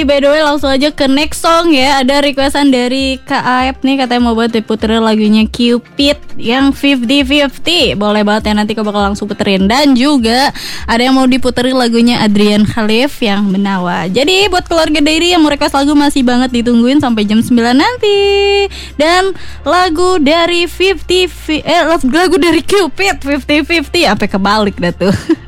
By the way, langsung aja ke next song ya. Ada requestan dari Kak Aep nih, katanya mau buat diputerin lagunya Cupid yang 50-50. Boleh banget ya, nanti aku bakal langsung puterin. Dan juga ada yang mau diputerin lagunya Adrian Khalif yang Menawa. Jadi buat keluarga Dairy yang mau request lagu masih banget ditungguin sampai jam 9 nanti. Dan lagu dari lagu dari Cupid 50-50. Sampai kebalik dah tuh.